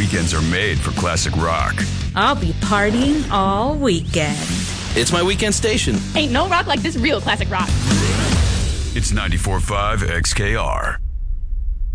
weekends are made for classic rock. I'll be partying all weekend. It's my weekend station. Ain't no rock like this real classic rock. It's 94.5 XKR.